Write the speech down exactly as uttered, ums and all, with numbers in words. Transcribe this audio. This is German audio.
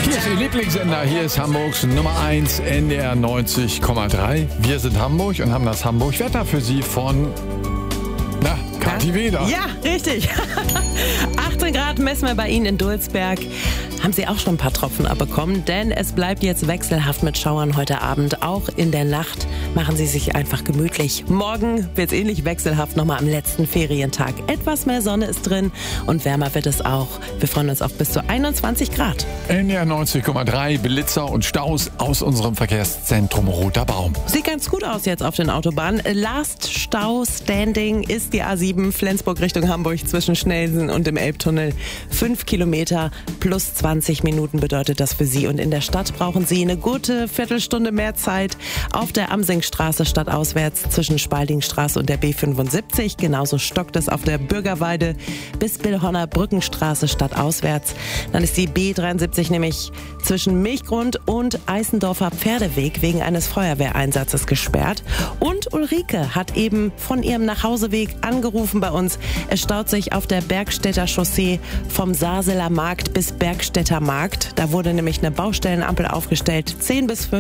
Hier ist Ihr Lieblingssender, hier ist Hamburgs Nummer eins, N D R neunzig Komma drei. Wir sind Hamburg und haben das Hamburg-Wetter für Sie von, na, Kathi Weder. Ja, richtig. achtzehn Grad messen wir bei Ihnen in Dulsberg. Haben Sie auch schon ein paar Tropfen abbekommen? Denn es bleibt jetzt wechselhaft mit Schauern heute Abend. Auch in der Nacht machen Sie sich einfach gemütlich. Morgen wird es ähnlich wechselhaft, nochmal am letzten Ferientag. Etwas mehr Sonne ist drin und wärmer wird es auch. Wir freuen uns auf bis zu einundzwanzig Grad. N D R neunzig Komma drei, Blitzer und Staus aus unserem Verkehrszentrum Roter Baum. Sieht ganz gut aus jetzt auf den Autobahnen. Last Stau Standing ist die A sieben Flensburg Richtung Hamburg zwischen Schnellsen und dem Elbtunnel. Fünf Kilometer plus zwanzig Minuten bedeutet das für Sie. Und in der Stadt brauchen Sie eine gute Viertelstunde mehr Zeit. Auf der Amsingstraße stadtauswärts zwischen Spaldingstraße und der B fünfundsiebzig. Genauso stockt es auf der Bürgerweide bis Billhonner Brückenstraße stadtauswärts. Dann ist die B dreiundsiebzig nämlich zwischen Milchgrund und Eisendorfer Pferdeweg wegen eines Feuerwehreinsatzes gesperrt. Und Ulrike hat eben von ihrem Nachhauseweg angerufen bei uns. Es staut sich auf der Bergstädter Chaussee vom Saseler Markt bis Bergstädter Markt. Da wurde nämlich eine Baustellenampel aufgestellt. zehn bis fünf